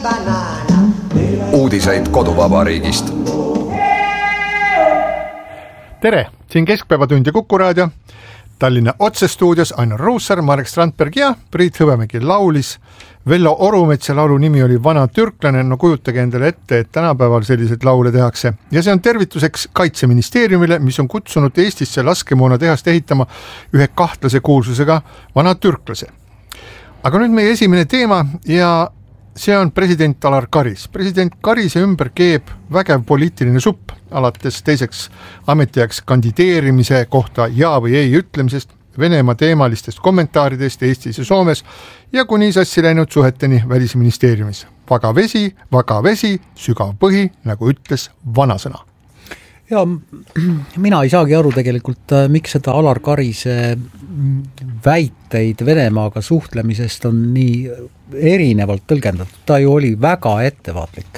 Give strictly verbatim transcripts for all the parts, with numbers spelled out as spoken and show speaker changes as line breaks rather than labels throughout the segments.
Uudiseid koduvabariigist.
Tere, siin Keskpäevatund ja Kuku Raadio. Tallinna otsestuudios Ainar Ruussaar, Marek Strandberg ja Priit Hõbemägi laulis. Vello Orumetsa laulu nimi oli Vana türklane, no kujutage endale ette, et tänapäeval sellised laule tehakse. Ja see on tervituseks Kaitseministeeriumile, mis on kutsunud Eestisse laskemoona tehast ehitama ühe kahtlase kuulsusega vana türklase. Aga nüüd meie esimene teema ja see on president Alar Karis. President Karise ümber keeb vägev poliitiline supp, alates teiseks ametijaks kandideerimise kohta ja või ei ütlemisest, Venemaa teemalistest kommentaaridest Eestis ja Soomes ja kuni sassi läinud suheteni Välisministeeriumis. Vaga vesi, vaga vesi, sügav põhi, nagu ütles vanasõna.
Ja mina ei saagi aru tegelikult, miks seda Alar Karise väiteid Venemaaga suhtlemisest on nii erinevalt tõlgendatud. Ta ju oli väga ettevaatlik.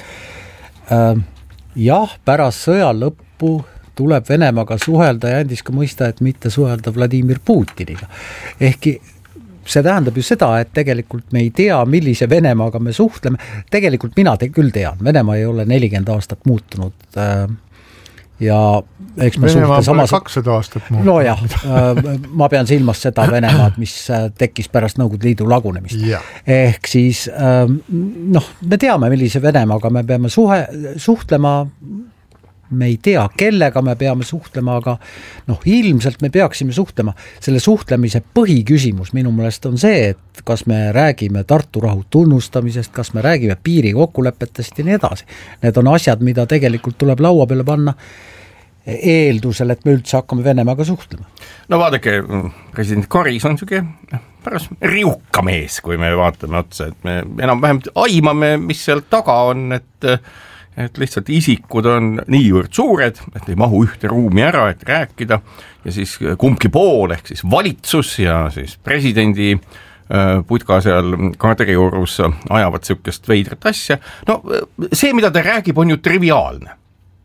Jah, pärast sõja lõppu tuleb Venemaaga suhelda ja andis ka mõista, et mitte suhelda Vladimir Putiniga. Ehkki see tähendab ju seda, et tegelikult me ei tea, millise Venemaaga me suhtleme. Tegelikult mina te küll tean, Venemaa ei ole nelikümmend aastat muutunud ja eks me
Venemaa
suhte samas...
kakssada aastat muutunud.
No jah, ma pean silmas seda Venemaad, mis tekkis pärast Nõukogude Liidu lagunemist.
Ja.
Ehk siis noh, me teame, millise Venemaaga me peame suhe, suhtlema, me ei tea, kellega me peame suhtlema, aga noh, ilmselt me peaksime suhtlema. Selle suhtlemise põhiküsimus minu meelest on see, et kas me räägime Tartu rahu tunnustamisest, kas me räägime piiri kokkulepetest ja nii edasi. Need on asjad, mida tegelikult tuleb laua peale panna eeldusel, et me üldse hakkame Venemaaga suhtlema.
No vaadake, president Karis on süge pärast riuka mees, kui me vaatame otsa, et me enam vähemalt aimame, mis seal taga on, et et lihtsalt isikud on niivõrd suured, et ei mahu ühte ruumi ära, et rääkida ja siis kumbki pool, ehk siis valitsus ja siis presidendi putka seal Kadriorus ajavad sükest veidrat asja. No see, mida ta räägib, on ju triviaalne.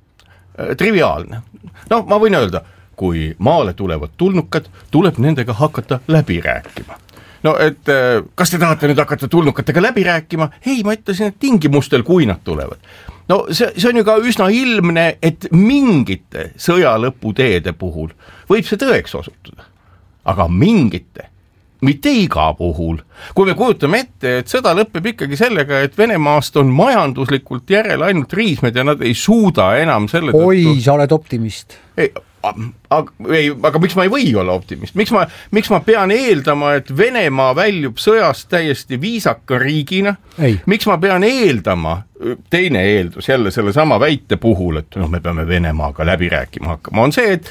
Triviaalne. No ma võin öelda, kui maale tulevad tulnukad, tuleb nendega hakata läbi rääkima. No et kas te tahate nüüd hakata tulnukatega läbi rääkima? Hei, ma ütlesin, et tingimustel, kui nad tulevad. No see, see on ju ka üsna ilmne, et mingite sõja lõputeede puhul võib see tõeks osutuda. Aga mingite, mitte iga puhul. Kui me kujutame ette, et sõda lõpeb ikkagi sellega, et Venemaast on majanduslikult järele ainult riismed ja nad ei suuda enam selle tõttu...
Oi, sa oled optimist.
Ei, aga, ei, aga miks ma ei või olla optimist? Miks ma, miks ma pean eeldama, et Venemaa väljub sõjast täiesti viisaka riigina?
Ei.
Miks ma pean eeldama, teine eeldus jälle selle sama väite puhul, et no, me peame Venemaaga läbi rääkima hakkama, on see, et,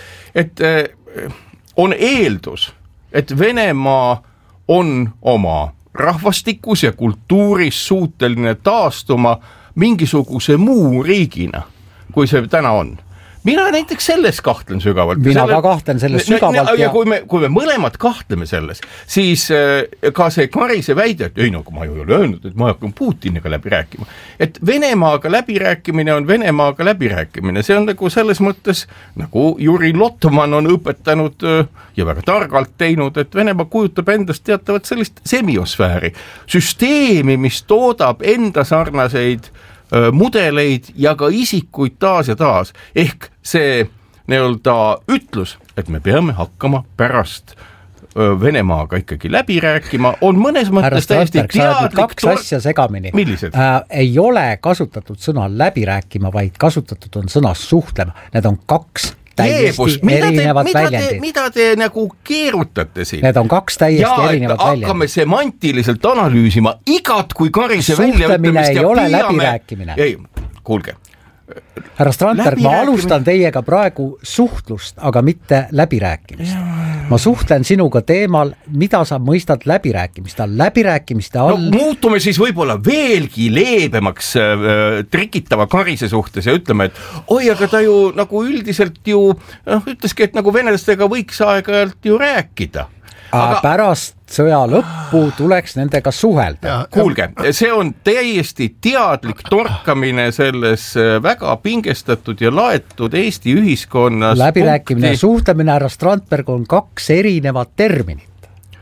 et on eeldus, et Venemaa on oma rahvastikus ja kultuuris suuteline taastuma mingisuguse muu riigina, kui see täna on. Mina näiteks selles kahtlen sügavalt.
Mina
selle...
ka kahtlen selles sügavalt.
Ja, ja kui, me, kui me mõlemad kahtleme selles, siis ka see Karise väide, et ei, no ma ju ei ole öelnud, et ma hakkan Putiniga läbi rääkima. Et Venemaaga läbi rääkimine on Venemaaga läbi rääkimine. See on nagu selles mõttes, nagu Juri Lotman on õpetanud ja väga targalt teinud, et Venemaa kujutab endast teatavat sellist semiosfääri. Süsteemi, mis toodab enda sarnaseid mudeleid ja ka isikuid taas ja taas. Ehk see nii-öelda ütlus, et me peame hakkama pärast Venemaaga ikkagi läbi rääkima, on mõnes mõttes täiesti teadlik.
Kaks tor... asja segamini.
Millised?
Äh, ei ole kasutatud sõna läbi rääkima, vaid kasutatud on sõna suhtlema. Need on kaks täiesti
mida
erinevad
te,
väljendid.
Mida te nagu keerutate siin?
Need on kaks täiesti ja, erinevad väljendid. Ja hakkame
semantiliselt analüüsima igat kui Karise välja
suhtlemine ei ole läbirääkimine.
Ei, kuulge.
Härra Strandberg, ma alustan teiega praegu suhtlust, aga mitte läbirääkimist. Ma suhtlen sinuga teemal, mida sa mõistad läbirääkimist. Läbirääkimiste all...
No muutume siis võib-olla veelgi leebemaks äh, trikitava Karise suhtes ja ütleme, et oi, aga ta ju nagu üldiselt ju noh, ütleski, et nagu venelastega võiks aeg-ajalt ju rääkida.
Aga pärast sõja lõppu tuleks nendega suhelda.
Kuulge, see on täiesti teadlik torkamine selles väga pingestatud ja laetud Eesti ühiskonnas.
Läbirääkimine ja suhtlemine, härra Strandberg, on kaks erinevat terminit.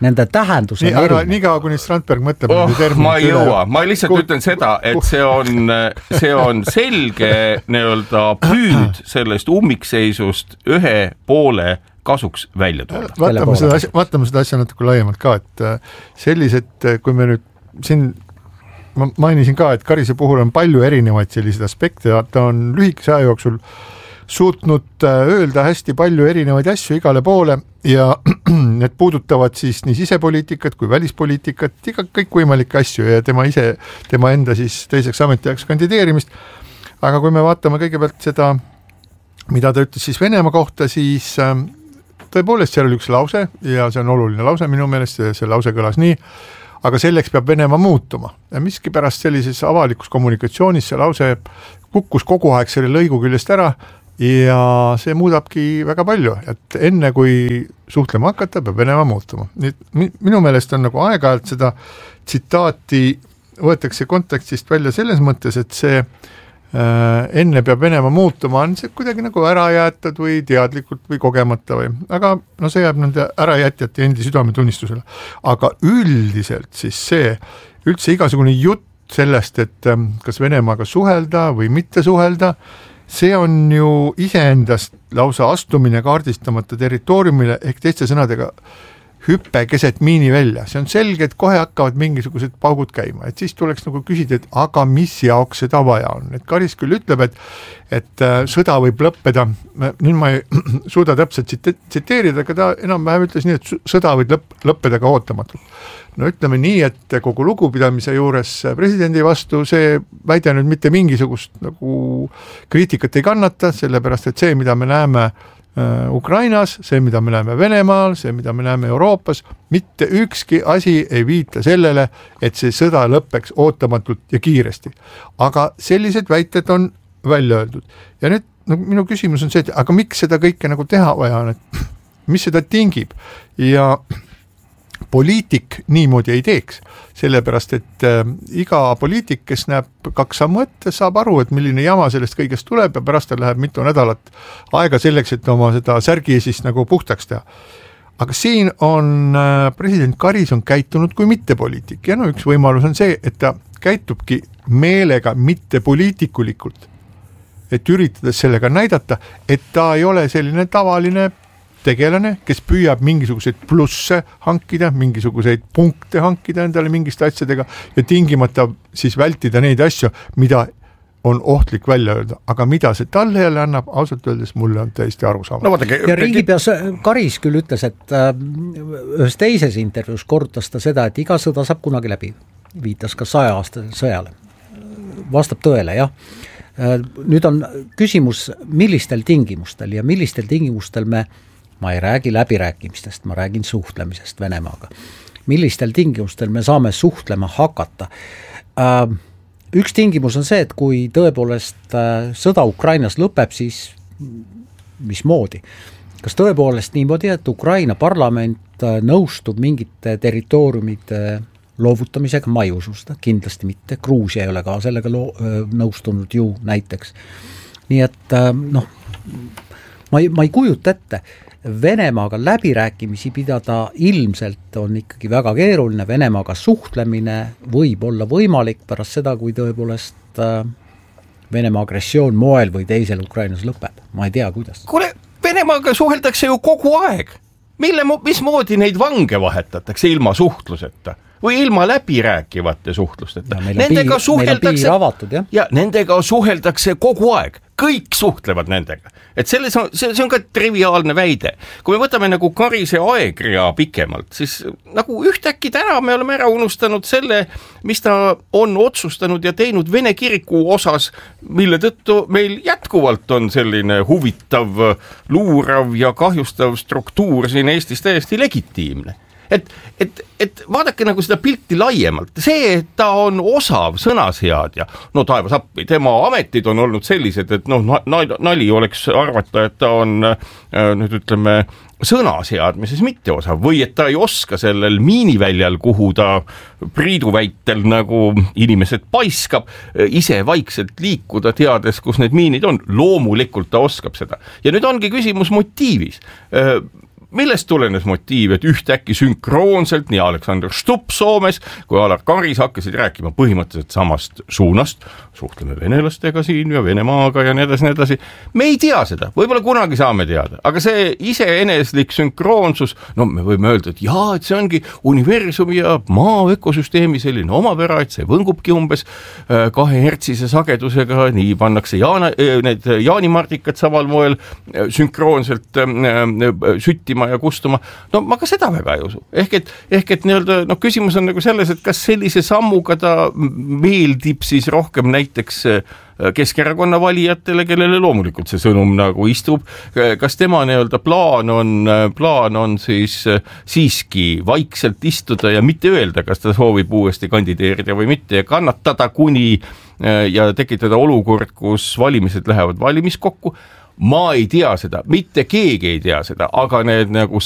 nende tähendus on
nii, aga
erinev.
nii kaua, kuni Strandberg mõtleb
oh, ma ei jõua, ma lihtsalt kuh, ütlen seda, et kuh. see on, see on selge nii-öelda püüd sellest ummikseisust ühe poole kasuks välja tulla.
Vaatame seda, asja, vaatame seda asja natuke laiemalt ka, et sellised, kui me nüüd siin, ma mainisin ka, et Karise puhul on palju erinevaid selliseid aspekte, ta on lühikese aja jooksul suutnud öelda hästi palju erinevaid asju igale poole ja need puudutavad siis nii sisepoliitikat kui välispoliitikat, iga kõik võimalikke asju ja tema ise, tema enda siis teiseks ametiajaks kandideerimist. Aga kui me vaatame kõigepealt seda, mida ta ütles siis Venemaa kohta, siis tõepoolest seal oli üks lause ja see on oluline lause minu meelest, see lause kõlas nii, aga selleks peab Venemaa muutuma. Ja miski pärast sellises avalikus kommunikatsioonis see lause kukkus kogu aeg selle lõigu küljest ära ja see muudabki väga palju, et enne kui suhtlema hakata, peab Venemaa muutuma. Nüüd, minu meelest on nagu aeg-ajalt seda tsitaati võetakse kontekstist välja selles mõttes, et see enne peab Venemaa muutuma, on see kuidagi nagu ära jäetud või teadlikult või kogemata või, aga no see jääb nende ärajätjate endi südametunnistusele. Aga üldiselt siis see, üldse igasugune jutt sellest, et kas Venemaaga suhelda või mitte suhelda, see on ju iseendast lausa astumine kaardistamata territooriumile ehk teiste sõnadega hüppe keset miini välja. See on selge, et kohe hakkavad mingisugused paugud käima, et siis tuleks nagu küsida, et aga mis jaoks seda vaja on. Et Karis küll ütleb, et, et sõda võib lõppeda, nüüd ma ei suuda täpselt tsiteerida, aga ta enam-vähem ütles nii, et sõda võib lõpp, lõppeda ka ootamatult. No ütleme nii, et kogu lugupidamise juures presidendi vastu see väide nüüd mitte mingisugust nagu kriitikat ei kannata, sellepärast et see, mida me näeme Ukrainas, see, mida me näeme Venemaal, see, mida me näeme Euroopas, mitte ükski asi ei viita sellele, et see sõda lõppeks ootamatult ja kiiresti. Aga sellised väited on välja öeldud. Ja nüüd no, minu küsimus on see, et aga miks seda kõike nagu teha vaja on, et mis seda tingib? Ja poliitik niimoodi ei teeks, sellepärast, et äh, iga poliitik, kes näeb kaks sammu ette, saab aru, et milline jama sellest kõigest tuleb ja pärast läheb mitu nädalat aega selleks, et oma seda särgi siis nagu puhtaks teha. Aga siin on äh, president Karis on käitunud kui mittepoliitik ja no üks võimalus on see, et ta käitubki meelega mittepoliitikulikult, et üritades sellega näidata, et ta ei ole selline tavaline tegelane, kes püüab mingisuguseid plusse hankida, mingisuguseid punkte hankida endale mingiste asjadega ja tingimata siis vältida neid asju, mida on ohtlik välja öelda, aga mida see talle jälle annab, ausalt öeldes mulle on täiesti arusaamatu.
No, vaadake, ja riigipeas Karis küll ütles, et äh, ühes teises intervjuus korrutas ta seda, et iga sõda saab kunagi läbi, viitas ka saja aastasel sõjale. Vastab tõele, jah. Nüüd on küsimus, millistel tingimustel ja millistel tingimustel me ma ei räägi läbirääkimistest, ma räägin suhtlemisest Venemaaga. Millistel tingimustel me saame suhtlema hakata? Üks tingimus on see, et kui tõepoolest sõda Ukrainas lõpeb, siis mismoodi? Kas tõepoolest niimoodi, et Ukraina parlament nõustub mingite territooriumide loovutamisega? Ma ei usu seda, kindlasti mitte. Gruusia ei ole ka sellega loo-, nõustunud ju näiteks. Nii et noh, ma ei, ma ei kujuta ette, Venemaaga läbirääkimisi pidada ilmselt on ikkagi väga keeruline, Venemaaga suhtlemine võib olla võimalik pärast seda, kui tõepoolest Venemaa agressioon moel või teisel Ukrainas lõpeb. Ma ei tea, kuidas.
Kuule, Venemaaga suheldakse ju kogu aeg. Mille, mismoodi neid vange vahetatakse ilma suhtluseta? Või ilma läbirääkivate suhtlusteta.
Ja, nendega piir, suheldakse avatud,
ja nendega suheldakse kogu aeg, kõik suhtlevad nendega. Et selles on, see, see on ka triviaalne väide. Kui me võtame nagu Karise aegrea pikemalt, siis nagu ühtäkki täna me oleme ära unustanud selle, mis ta on otsustanud ja teinud Vene kiriku osas, mille tõttu meil jätkuvalt on selline huvitav, luurav ja kahjustav struktuur siin Eestis täiesti legitiimne. Et, et, et vaadake nagu seda pilti laiemalt, see, et ta on osav sõnaseadja, no taevas appi, tema ametid on olnud sellised, et noh, nali oleks arvata, et ta on nüüd ütleme sõnaseadmises mitte osav või et ta ei oska sellel miiniväljal, kuhu ta Priidu väitel nagu inimesed paiskab, ise vaikselt liikuda, teades, kus need miinid on, loomulikult ta oskab seda. Ja nüüd ongi küsimus motiivis. millest tulenes motiiv, et ühtäkki sünkroonselt nii Alexander Stubb Soomes kui Alar Karis hakkasid rääkima põhimõtteliselt samast suunast, suhtleme venelastega siin ja Venemaaga ja nii edasi, nii edasi. Me ei tea seda, võib-olla kunagi saame teada, aga see iseeneslik sünkroonsus, no me võime öelda, et jaa, et see ongi universumi ja maa ökosüsteemi selline omapära, et see võngubki umbes kahe hertsise sagedusega, nii pannakse jaana, need jaanimardikad samal moel sünkroonselt süttima ja kustuma. No ma ka seda väga ei usu. Ehk et, ehk et nii-öelda, no küsimus on nagu selles, et kas sellise sammuga ta meeldib siis rohkem näiteks Keskerakonna valijatele, kellele loomulikult see sõnum nagu istub. Kas tema nii-öelda plaan on, plaan on siis siiski vaikselt istuda ja mitte öelda, kas ta soovib uuesti kandideerida või mitte ja kannatada kuni ja tekitada olukord, kus valimised lähevad valimiskokku. Ma ei tea seda, mitte keegi ei tea seda, aga need nagu